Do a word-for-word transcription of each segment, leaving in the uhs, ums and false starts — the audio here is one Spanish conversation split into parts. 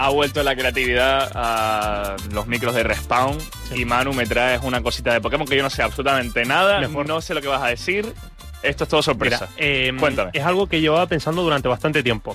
Ha vuelto la creatividad a los micros de Respawn. Sí. Y Manu, me traes una cosita de Pokémon que yo no sé absolutamente nada. Mejor. No sé lo que vas a decir. Esto es todo sorpresa. Mira, eh, Cuéntame. Es algo que llevaba pensando durante bastante tiempo.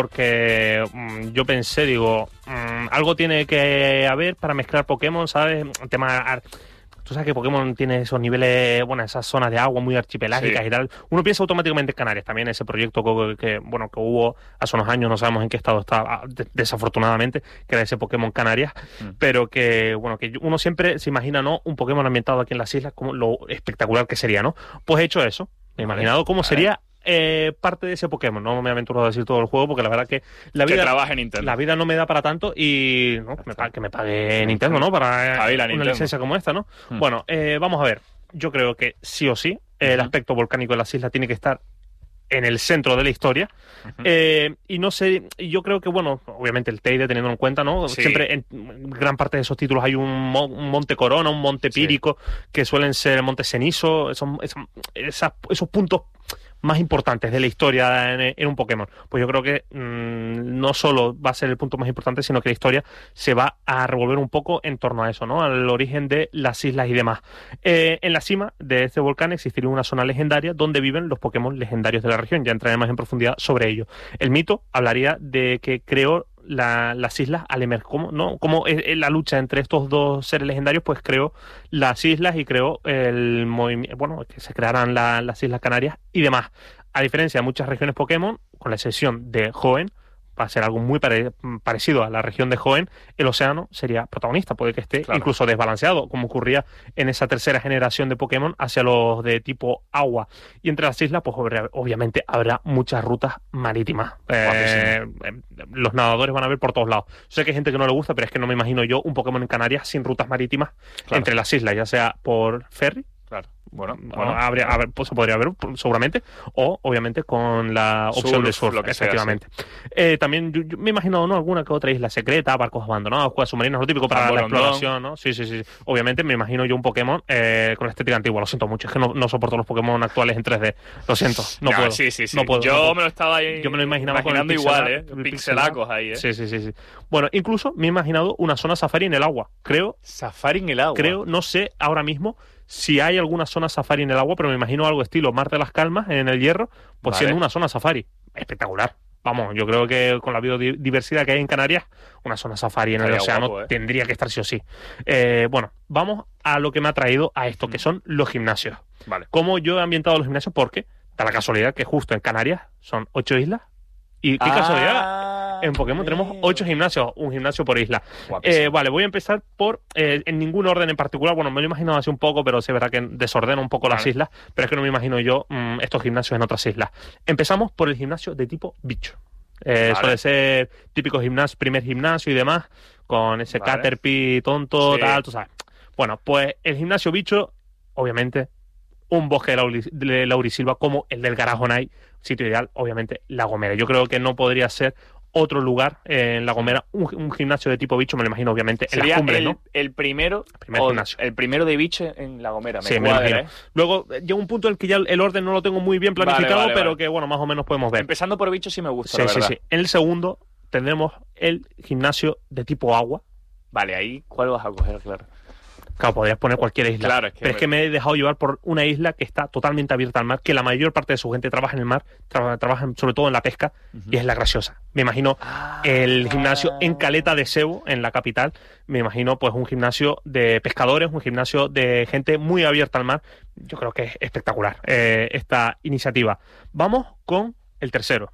Porque mmm, yo pensé, digo, mmm, algo tiene que haber para mezclar Pokémon, ¿sabes? El tema... Tú sabes que Pokémon tiene esos niveles, bueno, esas zonas de agua muy archipelágicas, sí, y tal. Uno piensa automáticamente en Canarias, también ese proyecto que, que, bueno, que hubo hace unos años, no sabemos en qué estado está, desafortunadamente, que era ese Pokémon Canarias, mm. pero que, bueno, que uno siempre se imagina, ¿no?, un Pokémon ambientado aquí en las islas, como lo espectacular que sería, ¿no? Pues he hecho eso, me he imaginado cómo sería Eh, parte de ese Pokémon. No me aventuro a decir todo el juego porque la verdad que la vida, que trabaje Nintendo. La vida no me da para tanto y no, que, me pague, que me pague Nintendo, ¿no? Para eh, una Nintendo. Licencia como esta, ¿no? Hmm. Bueno, eh, vamos a ver. Yo creo que sí o sí eh, el uh-huh. aspecto volcánico de las islas tiene que estar en el centro de la historia. Uh-huh. eh, y no sé, yo creo que, bueno, obviamente el Teide, teniendo en cuenta, ¿no? Sí. Siempre en gran parte de esos títulos hay un, mo- un monte Corona, un monte Pírico, sí, que suelen ser el monte Cenizo, esos, esos, esas, esos puntos más importantes de la historia en, en un Pokémon. Pues yo creo que mmm, no solo va a ser el punto más importante, sino que la historia se va a revolver un poco en torno a eso, ¿no? Al origen de las islas y demás. Eh, en la cima de este volcán existiría una zona legendaria donde viven los Pokémon legendarios de la región. Ya entraré más en profundidad sobre ello. El mito hablaría de que creó La, las islas al emerger, ¿cómo, no? Como es, es la lucha entre estos dos seres legendarios, pues creó las islas y creó el movimiento, bueno, que se crearan la, las Islas Canarias y demás. A diferencia de muchas regiones Pokémon, con la excepción de Hoenn, va a ser algo muy pare, parecido a la región de Hoenn, el océano sería protagonista, puede que esté claro, incluso desbalanceado, como ocurría en esa tercera generación de Pokémon hacia los de tipo agua. Y entre las islas, pues obviamente habrá muchas rutas marítimas. Eh, los nadadores van a ver por todos lados. Sé que hay gente que no le gusta, pero es que no me imagino yo un Pokémon en Canarias sin rutas marítimas claro, entre las islas, ya sea por ferry. Claro. Bueno, bueno habría, haber, pues se podría haber seguramente, o obviamente con la opción surf, de surf, lo que efectivamente. Sea, sí. eh, también yo, yo me he imaginado, ¿no?, alguna que otra isla secreta, barcos abandonados, cuevas submarinas, lo típico para la exploración, ¿no? Sí, sí, sí. Obviamente me imagino yo un Pokémon eh, con estética antigua. Lo siento mucho, es que no, no soporto los Pokémon actuales en tres D. Lo siento, no, no puedo. Sí, sí, sí. No puedo, yo no puedo. me lo estaba ahí yo me lo imaginaba imaginando con igual, ¿eh? Pixelacos ahí, ¿eh? Sí, sí, sí, sí. Bueno, incluso me he imaginado una zona safari en el agua. Creo. Safari en el agua. Creo, no sé ahora mismo si hay alguna zona safari en el agua, pero me imagino algo estilo Mar de las Calmas en el Hierro, pues vale, siendo una zona safari. Espectacular. Vamos, yo creo que con la biodiversidad que hay en Canarias, una zona safari en el Estaría océano guapo, ¿eh? Tendría que estar sí o sí. Eh, bueno, vamos a lo que me ha traído a esto, que son los gimnasios. Vale. ¿Cómo yo he ambientado los gimnasios? Porque da la casualidad que justo en Canarias son ocho islas. Y qué ah, casualidad, en Pokémon bien. tenemos ocho gimnasios, un gimnasio por isla. Eh, vale, voy a empezar por, eh, en ningún orden en particular, bueno, me lo he imaginado así un poco, pero sí es verdad que desordena un poco vale. las islas, pero es que no me imagino yo mmm, estos gimnasios en otras islas. Empezamos por el gimnasio de tipo bicho. Eh, vale. Suele ser típico gimnasio, primer gimnasio y demás, con ese vale. Caterpie tonto, sí. tal, tú sabes. Bueno, pues el gimnasio bicho, obviamente, un bosque de, lauri, de laurisilva como el del Garajonay, sitio ideal, obviamente, La Gomera. Yo creo que no podría ser otro lugar eh, en La Gomera, un, un gimnasio de tipo bicho, me lo imagino, obviamente, en Sería las cumbres, el, ¿no? el primero, el primer gimnasio. El primero de bicho en La Gomera, me sí, cuadra, me imagino. ¿eh? Luego, llega un punto en el que ya el orden no lo tengo muy bien planificado, vale, vale, pero vale. que, bueno, más o menos podemos ver. Empezando por bicho sí me gusta, sí, la sí, verdad. Sí, sí. En el segundo tendremos el gimnasio de tipo agua. Vale, ahí, ¿cuál vas a coger, claro? Claro, podrías poner cualquier isla. Claro, es que pero me... es que me he dejado llevar por una isla que está totalmente abierta al mar, que la mayor parte de su gente trabaja en el mar, tra- trabajan sobre todo en la pesca, uh-huh. y es La Graciosa. Me imagino ah, el gimnasio en Caleta de Sebo, en la capital. Me imagino pues un gimnasio de pescadores, un gimnasio de gente muy abierta al mar. Yo creo que es espectacular eh, esta iniciativa. Vamos con el tercero,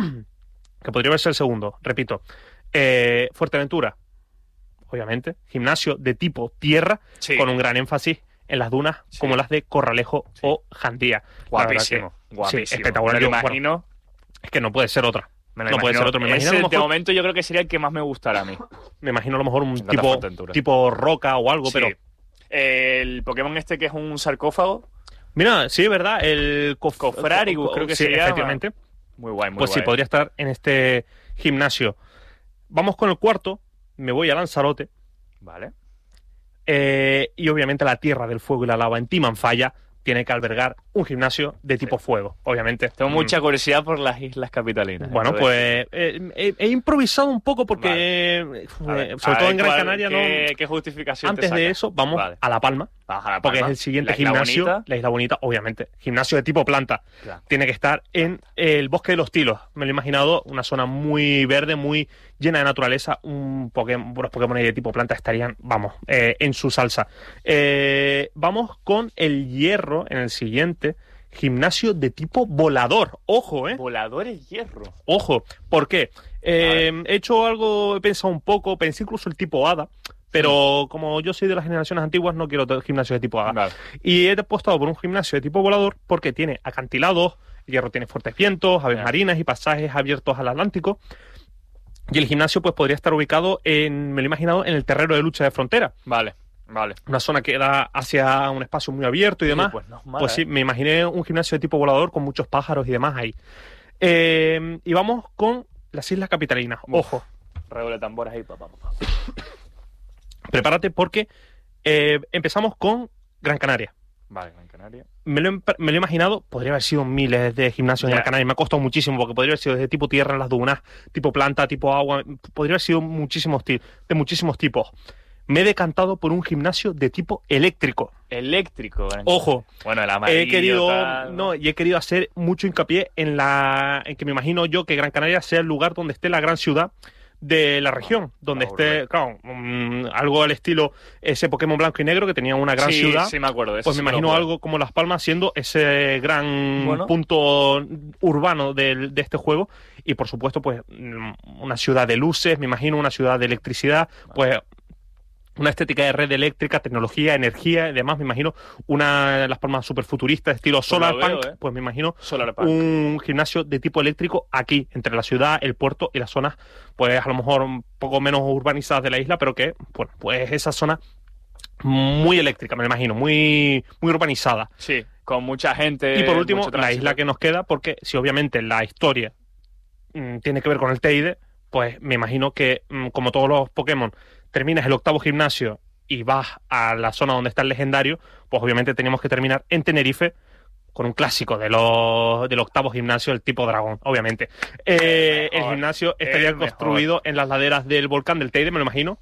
que podría ser el segundo, repito. Eh, Fuerteventura. Obviamente, gimnasio de tipo tierra, sí. con un gran énfasis en las dunas, sí. como las de Corralejo sí. o Jandía. Guapísimo, guapísimo. Sí, espectacular. Me lo Yo, imagino. Bueno, es que no puede ser otra. Me lo no imagino. puede ser otro. Me Ese, imagino, de momento yo creo que sería el que más me gustara a mí. Me imagino a lo mejor un tipo, tipo roca o algo, sí. pero... El Pokémon este que es un sarcófago. Mira, sí, ¿verdad? El cof... Cofrarigus, co- creo que sí, se llama. efectivamente. Muy guay, muy pues guay. sí, podría estar en este gimnasio. Vamos con el cuarto. Me voy a Lanzarote. Vale. Eh, y obviamente la Tierra del Fuego y la Lava en Timanfaya, tiene que albergar un gimnasio de tipo sí. fuego, obviamente. Tengo mucha curiosidad por las islas capitalinas. Bueno, pues eh, he, he improvisado un poco porque, vale. eh, sobre todo en Gran Canaria, ¿qué, ¿no? ¿Qué justificación Antes te saca? de eso, vamos vale. a La Palma, a La Palma, porque es el siguiente la isla gimnasio, bonita. la Isla Bonita, obviamente. Gimnasio de tipo planta. Claro. Tiene que estar en el Bosque de los Tilos. Me lo he imaginado, una zona muy verde, muy llena de naturaleza. Un Pokémon, los Pokémon de tipo planta estarían, vamos, eh, en su salsa. Eh, vamos con el hierro en el siguiente. Gimnasio de tipo volador. Ojo, ¿eh? Volador es hierro. Ojo. ¿Por qué? Eh, he hecho algo, he pensado un poco, pensé incluso el tipo hada, pero sí. como yo soy de las generaciones antiguas, no quiero gimnasio de tipo hada. Vale. Y he apostado por un gimnasio de tipo volador porque tiene acantilados, el hierro tiene fuertes vientos, aves yeah. marinas y pasajes abiertos al Atlántico. Y el gimnasio pues podría estar ubicado en, me lo he imaginado, en el terreno de lucha de frontera. Vale. Vale. Una zona que da hacia un espacio muy abierto y demás. Sí, pues no es mala, pues sí, ¿eh? me imaginé un gimnasio de tipo volador con muchos pájaros y demás ahí. Eh, y vamos con las Islas Capitalinas. Ojo. Redoble de tambores ahí, papá, papá. Prepárate porque eh, empezamos con Gran Canaria. Vale, Gran Canaria. Me lo, he, me lo he imaginado, podría haber sido miles de gimnasios yeah. en Gran Canaria. Me ha costado muchísimo porque podría haber sido de tipo tierra en las dunas, tipo planta, tipo agua. Podría haber sido muchísimos de muchísimos tipos. Me he decantado por un gimnasio de tipo eléctrico. Eléctrico. Ojo. Bueno, el amarillo, he querido, tal, ¿no? no, y he querido hacer mucho hincapié en la, en que me imagino yo que Gran Canaria sea el lugar donde esté la gran ciudad de la región, donde no, esté, claro, um, algo al estilo ese Pokémon blanco y negro que tenía una gran sí, ciudad. Sí, me acuerdo de eso. Pues me sí imagino algo como Las Palmas siendo ese gran bueno. punto urbano de, de este juego. Y por supuesto, pues, una ciudad de luces, me imagino una ciudad de electricidad, vale. pues una estética de red eléctrica, tecnología, energía y demás, me imagino una de Las Palmas super futuristas, estilo pues Solarpunk, eh. pues me imagino Solarpunk. Un gimnasio de tipo eléctrico aquí, entre la ciudad, el puerto y las zonas, pues a lo mejor un poco menos urbanizadas de la isla, pero que, bueno, pues esa zona muy eléctrica, me imagino, muy, muy urbanizada. Sí, con mucha gente. Y por último, la isla que nos queda, porque si obviamente la historia mmm, tiene que ver con el Teide, pues me imagino que, mmm, como todos los Pokémon, terminas el octavo gimnasio y vas a la zona donde está el legendario, pues obviamente teníamos que terminar en Tenerife con un clásico de los del octavo gimnasio, el tipo dragón, obviamente. Eh, el gimnasio estaría construido en las laderas del volcán del Teide, me lo imagino,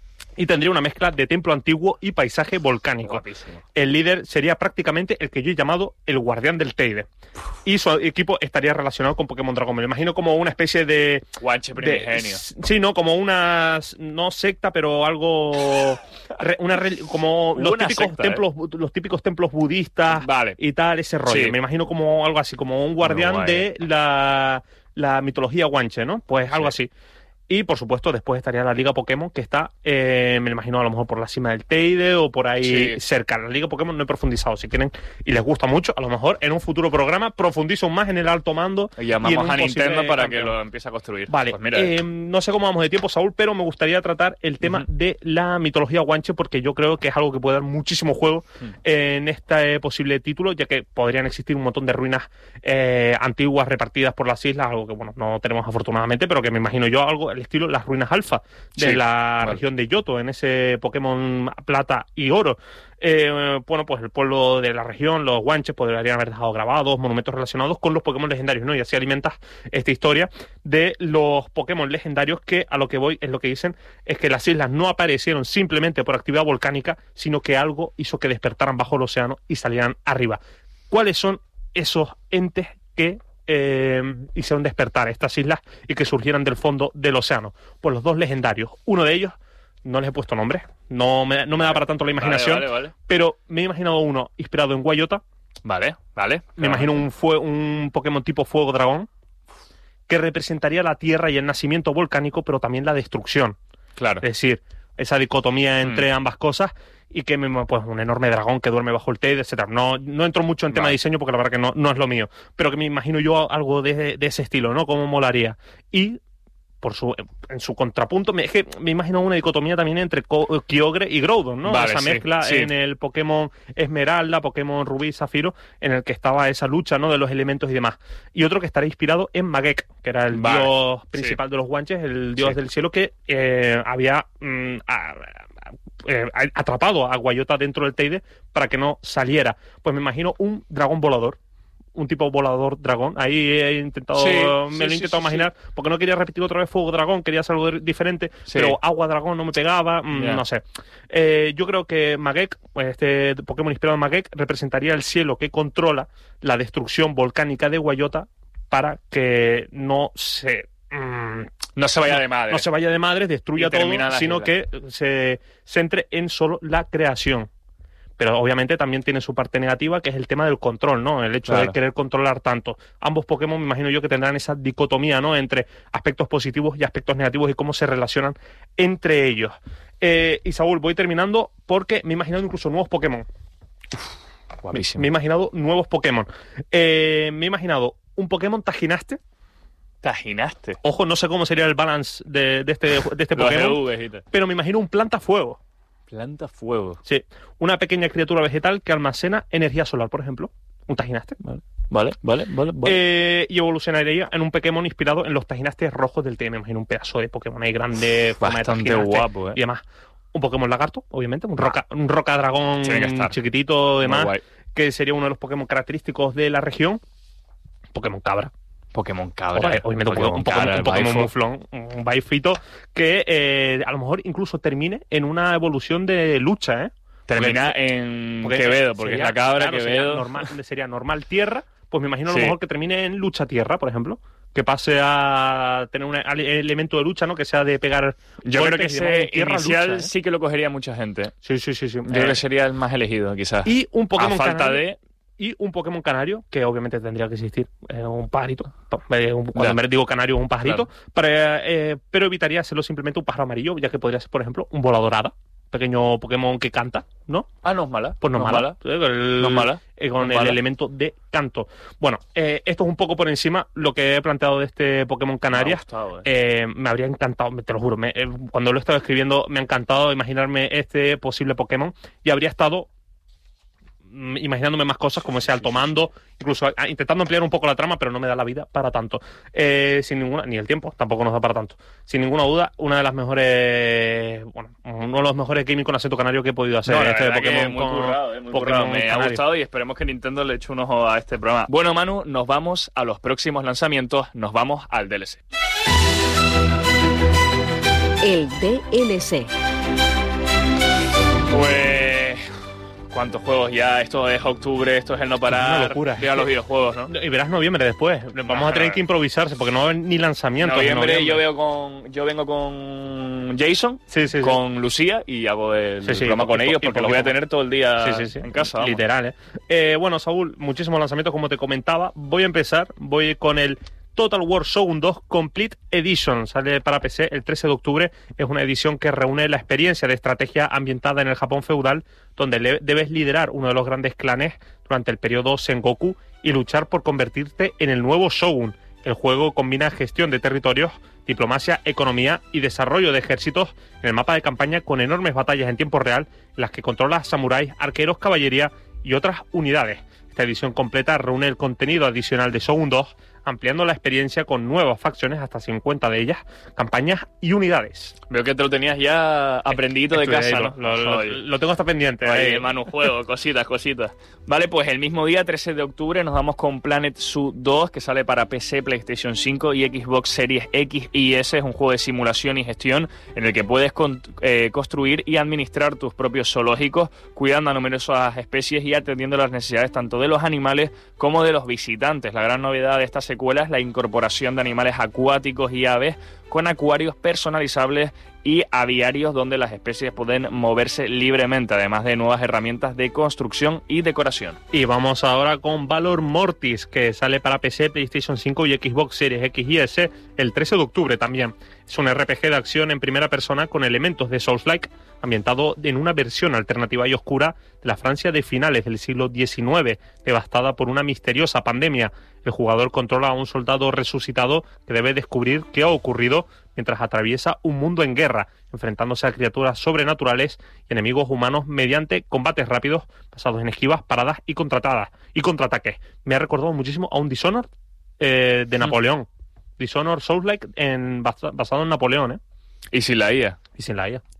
y tendría una mezcla de templo antiguo y paisaje volcánico. Guapísimo. El líder sería prácticamente el que yo he llamado el guardián del Teide. Y su equipo estaría relacionado con Pokémon Dragón. Me lo imagino como una especie de... Guanche primigenio. De, sí, ¿no? Como una... No secta, pero algo... Re, una Como los una típicos, secta, templos, ¿eh? los típicos templos budistas vale. y tal, ese rollo. Sí. Me imagino como algo así, como un guardián no, de la, la mitología guanche, ¿no? Pues algo sí. así. Y, por supuesto, después estaría la Liga Pokémon, que está, eh, me lo imagino, a lo mejor por la cima del Teide o por ahí sí. cerca. La Liga Pokémon no he profundizado. Si quieren y les gusta mucho, a lo mejor en un futuro programa profundizo más en el alto mando. Y llamamos y a Nintendo para campeón. que lo empiece a construir. Vale. Pues mira, eh, no sé cómo vamos de tiempo, Saúl, pero me gustaría tratar el tema uh-huh. de la mitología guanche, porque yo creo que es algo que puede dar muchísimo juego uh-huh. en este posible título, ya que podrían existir un montón de ruinas eh, antiguas repartidas por las islas, algo que, bueno, no tenemos afortunadamente, pero que me imagino yo algo al estilo las ruinas alfa de sí, la vale. región de Yoto, en ese Pokémon plata y oro. Eh, bueno, pues el pueblo de la región, los guanches, podrían haber dejado grabados, monumentos relacionados con los Pokémon legendarios, ¿no? Y así alimentas esta historia de los Pokémon legendarios, que a lo que voy es lo que dicen, es que las islas no aparecieron simplemente por actividad volcánica, sino que algo hizo que despertaran bajo el océano y salieran arriba. ¿Cuáles son esos entes que Eh, hicieron despertar estas islas y que surgieran del fondo del océano? Pues los dos legendarios. Uno de ellos, no les he puesto nombre, no me, no me da para tanto la imaginación, vale, vale, vale. pero me he imaginado uno inspirado en Guayota. Vale, vale. Me claro. imagino un, fue, un Pokémon tipo Fuego Dragón, que representaría la tierra y el nacimiento volcánico, pero también la destrucción. Claro. Es decir, esa dicotomía entre mm. ambas cosas, y que pues un enorme dragón que duerme bajo el Teide, etcétera. No, no entro mucho en tema vale. de diseño porque la verdad que no, no es lo mío, pero que me imagino yo algo de, de ese estilo, ¿no? Cómo molaría. Y por su en su contrapunto, me, es que me imagino una dicotomía también entre Kyogre y Groudon, ¿no? Vale, esa sí, mezcla sí. en el Pokémon Esmeralda, Pokémon Rubí, Zafiro, en el que estaba esa lucha, ¿no? De los elementos y demás. Y otro que estará inspirado en Magek, que era el vale. dios principal sí. de los guanches, el dios sí. del cielo, que eh, había mmm, a, eh, atrapado a Guayota dentro del Teide para que no saliera. Pues me imagino un dragón volador. Un tipo volador dragón. Ahí he intentado, sí, me sí, lo he sí, intentado sí, imaginar, sí. Porque no quería repetir otra vez fuego dragón, quería hacer algo diferente, sí. Pero agua dragón no me pegaba, mmm, yeah. no sé. Eh, yo creo que Mageek, pues este Pokémon inspirado en Mageek, representaría el cielo que controla la destrucción volcánica de Guayota para que no se... Mmm, no se vaya de madre. No se vaya de madre, destruya todo, sino isla. que se centre en solo la creación. Pero obviamente también tiene su parte negativa, que es el tema del control, ¿no? El hecho claro. de querer controlar tanto. Ambos Pokémon, me imagino yo, que tendrán esa dicotomía, ¿no? Entre aspectos positivos y aspectos negativos y cómo se relacionan entre ellos. Eh, y Saúl, voy terminando porque me he imaginado incluso nuevos Pokémon. Guapísimo. Me he imaginado nuevos Pokémon. Eh, me he imaginado un Pokémon Tajinaste. Tajinaste. Ojo, no sé cómo sería el balance de, de este, de este Pokémon, pero me imagino un Plantafuego. Planta fuego. Sí, una pequeña criatura vegetal que almacena energía solar, por ejemplo. Un Tajinaste. Vale, vale, vale. vale, vale. Eh, y evolucionaría en un Pokémon inspirado en los Tajinastes rojos del T. Me imagino un pedazo de Pokémon ahí grande, bastante guapo, eh. Y demás. Un Pokémon lagarto, obviamente. Un roca, un roca dragón chiquitito, demás. Que sería uno de los Pokémon característicos de la región. Pokémon cabra. Pokémon cabra. Hoy me tocó un Pokémon, un Pokémon muflón, un Baifito, que eh, a lo mejor incluso termine en una evolución de lucha, ¿eh? Termina porque, en porque Quevedo, porque sería, es la cabra claro, Quevedo. Sería normal, sería normal tierra, pues me imagino a lo sí. mejor que termine en lucha tierra, por ejemplo. Que pase a tener un elemento de lucha, ¿no? Que sea de pegar. Yo creo que ese tierra inicial lucha, ¿eh? Sí que lo cogería mucha gente. Sí, sí, sí. sí. Yo eh. creo que sería el más elegido, quizás. Y un Pokémon a falta canario, de... Y un Pokémon canario, que obviamente tendría que existir, eh, un pajarito. Cuando me digo canario, un pajarito. Claro. Para, eh, pero evitaría hacerlo simplemente un pájaro amarillo, ya que podría ser, por ejemplo, un voladorada. Pequeño Pokémon que canta, ¿no? Ah, no es mala. Pues no, no es mala. mala. El, no es mala. Eh, con no el mala. elemento de canto. Bueno, eh, esto es un poco por encima lo que he planteado de este Pokémon Canarias. Me ha gustado, eh. Eh, me habría encantado, te lo juro. Me, eh, cuando lo he estado escribiendo, me ha encantado imaginarme este posible Pokémon. Y habría estado imaginándome más cosas como ese alto mando, incluso a, intentando ampliar un poco la trama, pero no me da la vida para tanto. Eh, sin ninguna, ni el tiempo tampoco nos da para tanto. Sin ninguna duda, una de las mejores, bueno, uno de los mejores gaming con acento canario que he podido hacer. No, este de Pokémon muy con, currado, eh, muy Pokémon currado. Me canario. Ha gustado y esperemos que Nintendo le eche un ojo a este programa. Bueno, Manu, nos vamos a los próximos lanzamientos, nos vamos al D L C. El D L C. Pues... ¿Cuántos juegos ya? Esto es octubre, esto es el no parar. Es una locura. Mira los videojuegos, ¿no? Y verás noviembre después. Vamos no, a tener que improvisarse porque no va a haber ni lanzamientos. Noviembre, noviembre yo veo con, yo vengo con Jason, sí, sí, con sí. Lucía y hago el, sí, sí, el programa y, con y, ellos y, porque y, los voy a tener todo el día sí, sí, sí. en casa. Vamos. Literal, ¿eh? ¿eh? Bueno, Saúl, muchísimos lanzamientos como te comentaba. Voy a empezar, voy con el Total War Shogun dos Complete Edition. Sale para P C el trece de octubre. Es una edición que reúne la experiencia de estrategia ambientada en el Japón feudal, donde le debes liderar uno de los grandes clanes durante el periodo Sengoku y luchar por convertirte en el nuevo Shogun. El juego combina gestión de territorios, diplomacia, economía y desarrollo de ejércitos en el mapa de campaña con enormes batallas en tiempo real en las que controlas samuráis, arqueros, caballería y otras unidades. Esta edición completa reúne el contenido adicional de Shogun dos, ampliando la experiencia con nuevas facciones, hasta cincuenta de ellas, campañas y unidades. Veo que te lo tenías ya aprendidito de casa, ahí, ¿no? Lo, lo, lo tengo hasta pendiente. Oye, hermano, juego, cositas, cositas. Vale, pues el mismo día, trece de octubre, nos vamos con Planet Zoo dos, que sale para P C, PlayStation cinco y Xbox Series X y S. Es un juego de simulación y gestión en el que puedes con, eh, construir y administrar tus propios zoológicos, cuidando a numerosas especies y atendiendo las necesidades tanto de los animales como de los visitantes. La gran novedad de esta secuela es la incorporación de animales acuáticos y aves con acuarios personalizables y aviarios donde las especies pueden moverse libremente, además de nuevas herramientas de construcción y decoración. Y vamos ahora con Valor Mortis, que sale para P C, PlayStation cinco y Xbox Series X y S el trece de octubre también. Es un R P G de acción en primera persona con elementos de Souls-like, ambientado en una versión alternativa y oscura de la Francia de finales del siglo diecinueve, devastada por una misteriosa pandemia. El jugador controla a un soldado resucitado que debe descubrir qué ha ocurrido mientras atraviesa un mundo en guerra, enfrentándose a criaturas sobrenaturales y enemigos humanos mediante combates rápidos basados en esquivas, paradas y contratadas y contraataques. Me ha recordado muchísimo a un Dishonored eh, de Napoleón. Mm. Dishonored Souls-like en, basado en Napoleón, ¿eh? Y sin la I A. Y sin la I A.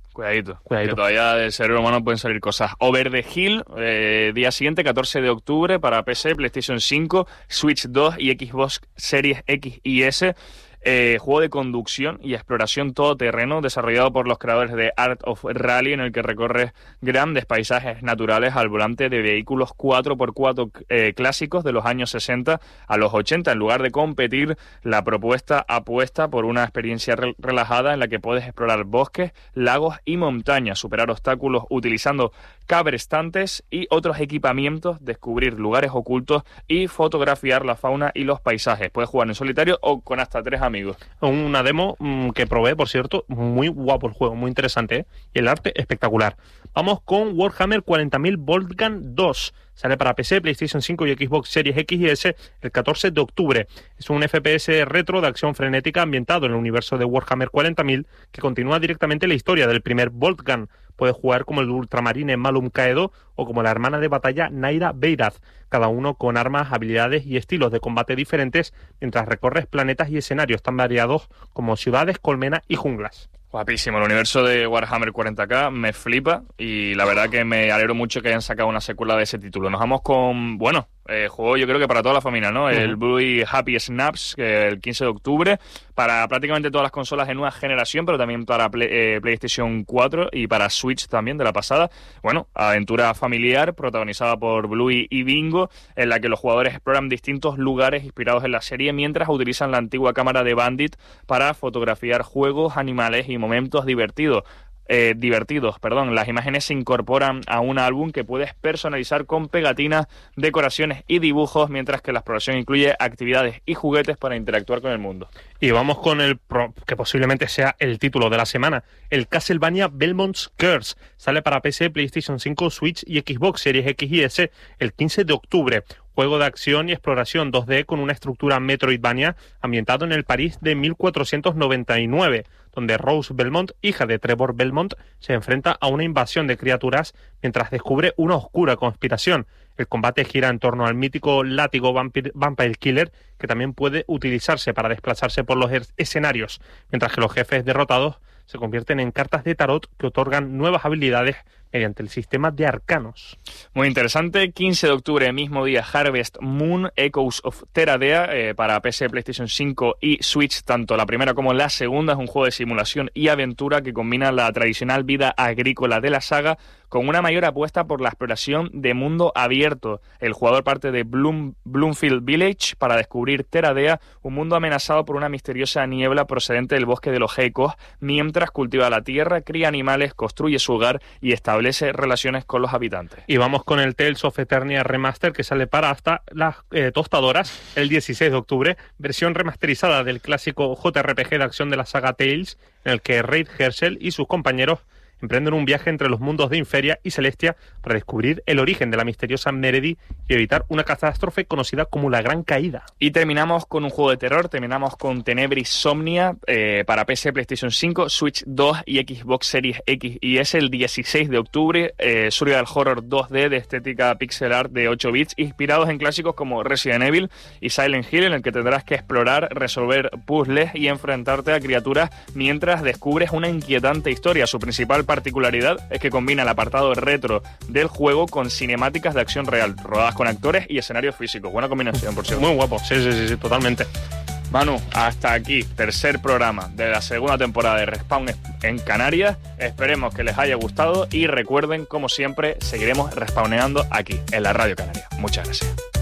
Cuidadito, Cuidadito, que todavía del cerebro humano pueden salir cosas. Over the Hill, eh, día siguiente, catorce de octubre, para P C, PlayStation cinco, Switch dos y Xbox Series X y S. Eh, juego de conducción y exploración todoterreno desarrollado por los creadores de Art of Rally, en el que recorres grandes paisajes naturales al volante de vehículos cuatro por cuatro eh, clásicos de los años sesenta a los ochenta. En lugar de competir, la propuesta apuesta por una experiencia re- relajada en la que puedes explorar bosques, lagos y montañas, superar obstáculos utilizando cabrestantes y otros equipamientos, descubrir lugares ocultos y fotografiar la fauna y los paisajes. Puedes jugar en solitario o con hasta tres amigos. Una demo mmm, que probé, por cierto, muy guapo el juego, muy interesante, ¿eh? Y el arte espectacular. Vamos con Warhammer cuarenta mil Boltgun dos. Sale para P C, PlayStation cinco y Xbox Series X y S el catorce de octubre. Es un F P S retro de acción frenética ambientado en el universo de Warhammer cuarenta mil que continúa directamente la historia del primer Boltgun. Puedes jugar como el ultramarine Malum Caedo o como la hermana de batalla Naira Beirath, cada uno con armas, habilidades y estilos de combate diferentes mientras recorres planetas y escenarios tan variados como ciudades, colmenas y junglas. Guapísimo, el universo de Warhammer cuarenta K me flipa y la verdad que me alegro mucho que hayan sacado una secuela de ese título. Nos vamos con, bueno, eh, juego yo creo que para toda la familia, ¿no? Uh-huh. El Bluey Happy Snaps, que el quince de octubre, para prácticamente todas las consolas de nueva generación, pero también para Play, eh, PlayStation cuatro y para Switch también de la pasada. Bueno, aventura familiar protagonizada por Bluey y Bingo, en la que los jugadores exploran distintos lugares inspirados en la serie mientras utilizan la antigua cámara de Bandit para fotografiar juegos, animales y momentos divertidos. Eh, divertidos, perdón. Las imágenes se incorporan a un álbum que puedes personalizar con pegatinas, decoraciones y dibujos, mientras que la exploración incluye actividades y juguetes para interactuar con el mundo. Y vamos con el pro, que posiblemente sea el título de la semana, el Castlevania Belmont's Curse. Sale para P C, PlayStation cinco, Switch y Xbox Series X y S el quince de octubre. Juego de acción y exploración dos D con una estructura Metroidvania ambientado en el París de mil cuatrocientos noventa y nueve, donde Rose Belmont, hija de Trevor Belmont, se enfrenta a una invasión de criaturas mientras descubre una oscura conspiración. El combate gira en torno al mítico látigo Vampire, Vampire Killer, que también puede utilizarse para desplazarse por los escenarios, mientras que los jefes derrotados se convierten en cartas de tarot que otorgan nuevas habilidades mediante el sistema de arcanos. Muy interesante. quince de octubre, mismo día, Harvest Moon, Echoes of Teradea, eh, para P C, PlayStation cinco y Switch, tanto la primera como la segunda. Es un juego de simulación y aventura que combina la tradicional vida agrícola de la saga con una mayor apuesta por la exploración de mundo abierto. El jugador parte de Bloom, Bloomfield Village para descubrir Teradea, un mundo amenazado por una misteriosa niebla procedente del bosque de los Geckos, mientras cultiva la tierra, cría animales, construye su hogar y establece relaciones con los habitantes. Y vamos con el Tales of Eternia Remaster, que sale para hasta las eh, tostadoras el dieciséis de octubre, versión remasterizada del clásico J R P G de acción de la saga Tales, en el que Reid Herschel y sus compañeros emprenden un viaje entre los mundos de Inferia y Celestia para descubrir el origen de la misteriosa Meredy y evitar una catástrofe conocida como la Gran Caída. Y terminamos con un juego de terror, terminamos con Tenebris Somnia, eh, para P C, PlayStation cinco, Switch dos y Xbox Series X y S el dieciséis de octubre, eh, surreal horror dos D de estética pixel art de ocho bits, inspirados en clásicos como Resident Evil y Silent Hill, en el que tendrás que explorar, resolver puzzles y enfrentarte a criaturas mientras descubres una inquietante historia. Su principal particularidad es que combina el apartado retro del juego con cinemáticas de acción real, rodadas con actores y escenarios físicos. Buena combinación, por cierto. Muy guapo, sí, sí, sí, sí, totalmente. Manu, hasta aquí, tercer programa de la segunda temporada de Respawn en Canarias. Esperemos que les haya gustado y recuerden, como siempre, seguiremos respawneando aquí, en la Radio Canaria. Muchas gracias.